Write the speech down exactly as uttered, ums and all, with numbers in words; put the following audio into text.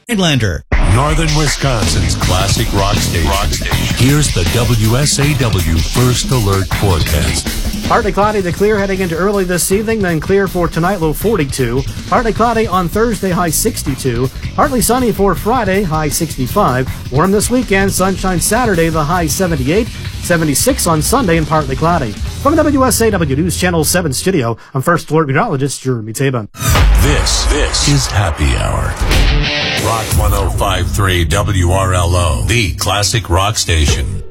Lander. Northern Wisconsin's classic rock station. rock station. Here's the W S A W First Alert forecast. Partly cloudy to clear heading into early this evening, then clear for tonight, low forty-two. Partly cloudy on Thursday, high sixty-two. Partly sunny for Friday, high sixty-five. Warm this weekend, sunshine Saturday, the high seventy-eight. seventy-six on Sunday and partly cloudy. From the W S A W News Channel seven studio, I'm First Alert meteorologist Jeremy Taban. This, this is Happy Hour. Rock one oh five point three W R L O, the classic rock station.